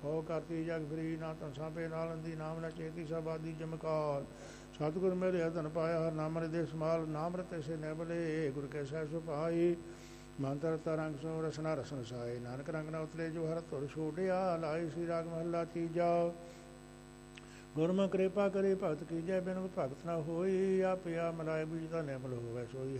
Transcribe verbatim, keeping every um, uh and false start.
ਹੋ ਕਰਤੀ ਜਗ ਫਰੀ ਨਾ ਤਨਸਾ ਪੇ ਨਾਲੰਦੀ ਨਾਮ ਨਾ ਚੇਤੀ ਸਭ ਆਦੀ ਜਮਕਾਰ ਸਤਿਗੁਰ ਮੇਰੇ ਅਧਨ ਪਾਇਆ ਹਰ ਨਾਮ ਰੇ ਦੇ ਸਮਾਲ ਨਾਮ ਰਤੇ ਸੇ ਨਿਬਲੇ ਗੁਰ ਕੇ ਸਹਿ ਸੁਭਾਈ ਮੰਤਰ ਤਰੰਗ ਸੋ ਰਸਨਾ ਰਸਨ ਸਾਏ ਨਾਨਕ ਰੰਗ ਨਾ ਉਤਲੇ ਜੋ ਹਰ ਧੁਰ ਛੋੜਿਆ ਲਾਏ ਸ੍ਰੀ ਰਾਗ ਮਹੱਲਾ ਤੀਜਾ ਗੁਰਮੁਖ ਕਿਰਪਾ ਕਰੇ ਭਗਤ ਕੀਜੈ ਬਿਨ ਭਗਤ ਨਾ ਹੋਈ ਆਪਿਆ ਮਲਾਇ ਬੀਜ ਦਾ ਨਿਮਲ ਹੋਵੇ ਸੋਈ